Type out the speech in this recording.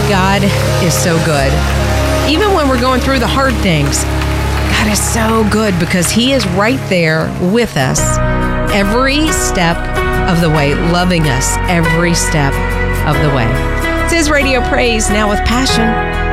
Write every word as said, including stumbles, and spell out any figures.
God is so good. Even when we're going through the hard things, God is so good because He is right there with us every step of the way, loving us every step of the way. It's His Radio Praise, now with passion.